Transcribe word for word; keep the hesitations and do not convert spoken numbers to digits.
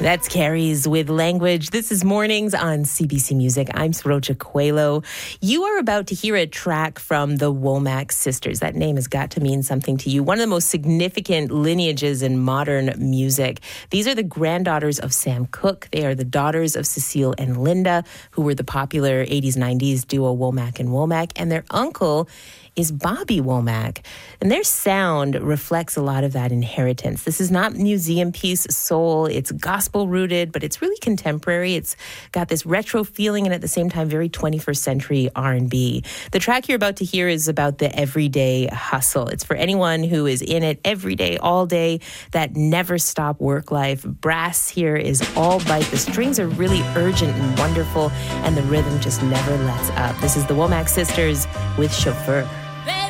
That's Carrie's with Language. This is Mornings on C B C Music. I'm Sarocha Coelho. You are about to hear a track from the Womack Sisters. That name has got to mean something to you. One of the most significant lineages in modern music. These are the granddaughters of Sam Cooke. They are the daughters of Cecile and Linda, who were the popular eighties, nineties duo Womack and Womack. And their uncle is Bobby Womack. And their sound reflects a lot of that inheritance. This is not museum piece soul. It's gospel rooted, but it's really contemporary. It's got this retro feeling and at the same time very twenty-first century R and B. The track you're about to hear is about the everyday hustle. It's for anyone who is in it every day, all day, that never stop work life. Brass here is all bite. The strings are really urgent and wonderful, and the rhythm just never lets up. This is the Womack Sisters with Chauffeur.